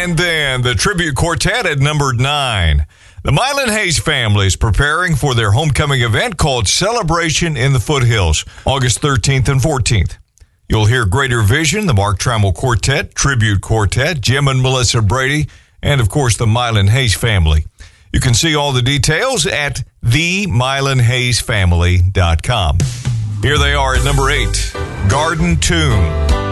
And then the tribute quartet at number 9. The Mylan Hayes family is preparing for their homecoming event called Celebration in the Foothills, August 13th and 14th. You'll hear Greater Vision, the Mark Trammell Quartet, Tribute Quartet, Jim and Melissa Brady, and of course the Mylan Hayes family. You can see all the details at themylanhayesfamily.com. Here they are at number 8, Garden Tomb.